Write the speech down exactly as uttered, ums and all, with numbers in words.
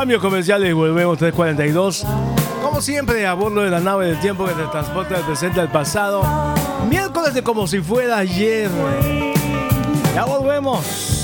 Cambio comercial y volvemos tres cuarenta y dos. Como siempre, a bordo de la nave del tiempo que te transporta del presente al pasado. Miércoles de como si fuera ayer. Ya volvemos.